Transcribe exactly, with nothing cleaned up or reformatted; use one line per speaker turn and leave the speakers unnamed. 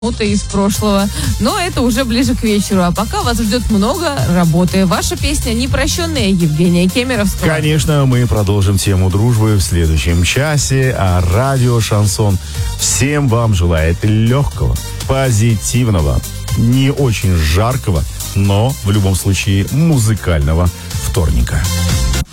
что-то из прошлого. Но это уже ближе к вечеру. А пока вас ждет много работы. Ваша песня «Непрощенная» Евгения Кемеровского.
Конечно, мы продолжим тему дружбы в следующем часе. А радио «Шансон» всем вам желает легкого, позитивного, не очень жаркого, но в любом случае музыкального вторника.